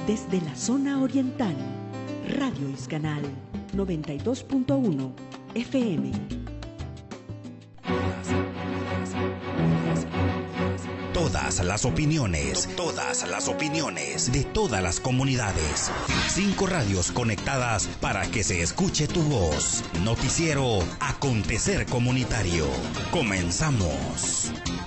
Desde la zona oriental, Radio Iscanal 92.1 FM. Todas las opiniones de todas las comunidades. 5 radios conectadas para que se escuche tu voz. Noticiero Acontecer Comunitario. Comenzamos.